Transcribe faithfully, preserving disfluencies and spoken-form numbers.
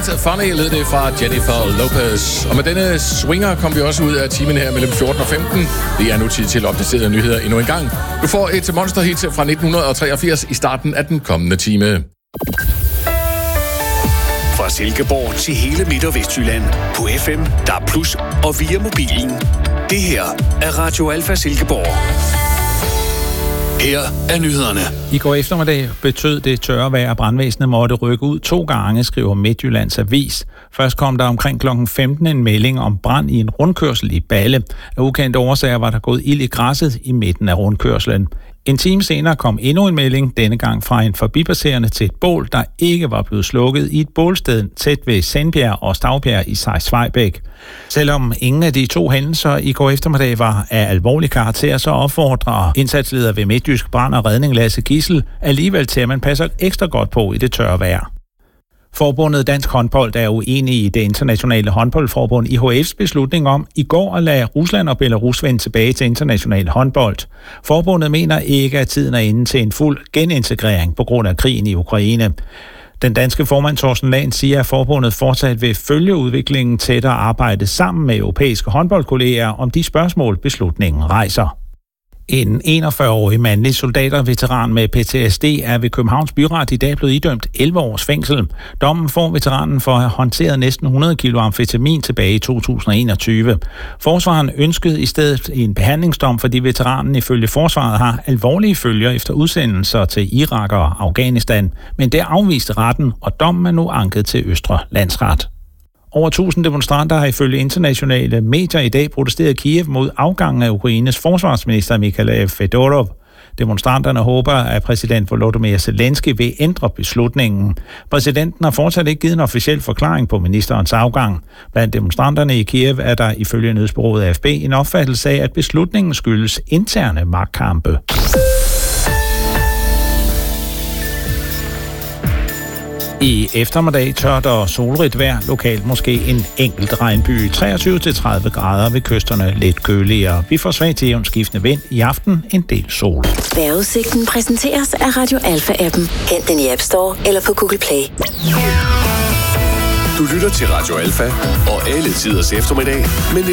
Funny lød det fra Jennifer Lopez. Og med denne swinger kom vi også ud af timen her mellem fjorten og femten. Det er nu tid til opdaterede nyheder endnu en gang. Du får et monsterhit fra nitten treogfirs i starten af den kommende time. Fra Silkeborg til hele Midt- og Vestjylland. På F M, D A B plus, og via mobilen. Det her er Radio Alfa Silkeborg. Her er nyhederne. I går eftermiddag betød det tørre vejr, at brandvæsenet måtte rykke ud to gange, skriver Midtjyllands Avis. Først kom der omkring klokken femten en melding om brand i en rundkørsel i Balle. Af ukendte årsager var der gået ild i græsset i midten af rundkørslen. En time senere kom endnu en melding, denne gang fra en forbipasserende til et bål, der ikke var blevet slukket i et bålsted tæt ved Sandbjerg og Stavbjerg i Sejsvejbæk. Selvom ingen af de to hændelser i går eftermiddag var af alvorlig karakter, så opfordrer indsatsleder ved Midtjysk Brand og Redning Lasse Gissel alligevel til, at man passer ekstra godt på i det tørre vejr. Forbundet Dansk Håndbold er uenig i det internationale håndboldforbund I H F's beslutning om i går at lade Rusland og Belarus vende tilbage til international håndbold. Forbundet mener ikke, at tiden er inde til en fuld genintegrering på grund af krigen i Ukraine. Den danske formand Torsten Lahn siger, at forbundet fortsat vil følge udviklingen tæt og arbejde sammen med europæiske håndboldkolleger om de spørgsmål, beslutningen rejser. En enogfyrre-årig mandlig soldaterveteran med P T S D er ved Københavns Byret i dag blevet idømt elleve års fængsel. Dommen får veteranen for at have håndteret næsten hundrede kilo amfetamin tilbage i to tusind og enogtyve. Forsvaren ønskede i stedet en behandlingsdom, fordi veteranen ifølge forsvaret har alvorlige følger efter udsendelser til Irak og Afghanistan. Men det afviste retten, og dommen er nu anket til Østre Landsret. Over tusind demonstranter har ifølge internationale medier i dag protesteret Kiev mod afgangen af Ukraines forsvarsminister Mikhail Fedorov. Demonstranterne håber, at præsident Volodymyr Zelensky vil ændre beslutningen. Præsidenten har fortsat ikke givet en officiel forklaring på ministerens afgang. Blandt demonstranterne i Kiev er der ifølge nyhedsbureauet A F P en opfattelse af, at beslutningen skyldes interne magtkampe. I eftermiddag tørt og solrigt vejr, lokalt måske en enkelt regnby, treogtyve til tredive grader ved kysterne, lidt køligere. Vi får svag til jævnt skiftende vind, i aften en del sol. Vejrudsigten præsenteres af Radio Alfa-appen. Hent den i App Store eller på Google Play. Du lytter til Radio Alfa og alle tiders eftermiddag, men